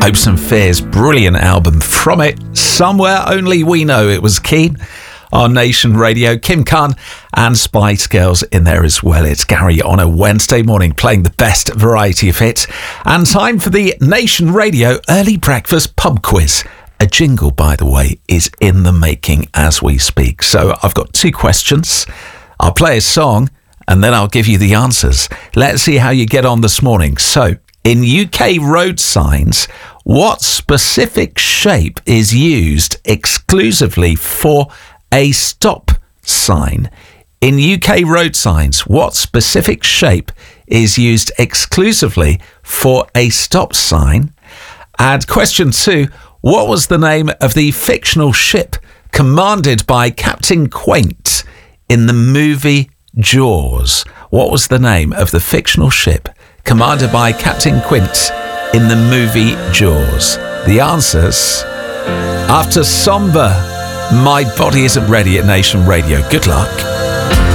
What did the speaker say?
Hopes and Fears, brilliant album from it. Somewhere Only We Know. It was Keen on Nation Radio. Kim Khan and Spice Girls in there as well. It's Gary on a Wednesday morning playing the best variety of hits. And time for the Nation Radio Early Breakfast Pub Quiz. A jingle, by the way, is in the making as we speak. So I've got two questions. I'll play a song and then I'll give you the answers. Let's see how you get on this morning. So, in UK road signs, what specific shape is used exclusively for a stop sign? In UK road signs, what specific shape is used exclusively for a stop sign? And question 2, what was the name of the fictional ship commanded by Captain Quaint in the movie Jaws? What was the name of the fictional ship commanded by Captain Quint in the movie Jaws? The answers after Somber, My Body Isn't Ready at Nation Radio. Good luck.